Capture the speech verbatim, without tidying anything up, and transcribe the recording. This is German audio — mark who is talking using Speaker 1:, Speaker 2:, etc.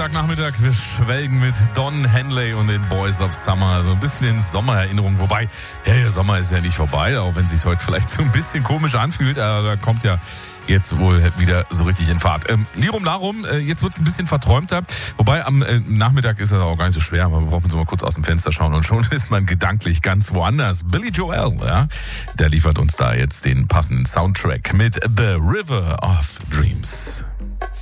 Speaker 1: Freitagnachmittag, wir schwelgen mit Don Henley und den Boys of Summer. So ein bisschen in Sommererinnerung. Wobei, ja, der Sommer ist ja nicht vorbei, auch wenn es sich heute vielleicht so ein bisschen komisch anfühlt. Aber da kommt ja jetzt wohl wieder so richtig in Fahrt. Ähm, Lirum Larum, äh, jetzt wird es ein bisschen verträumter. Wobei am äh, Nachmittag ist das auch gar nicht so schwer. Man braucht so mal kurz aus dem Fenster schauen und schon ist man gedanklich ganz woanders. Billy Joel, ja, der liefert uns da jetzt den passenden Soundtrack mit The River of Dreams.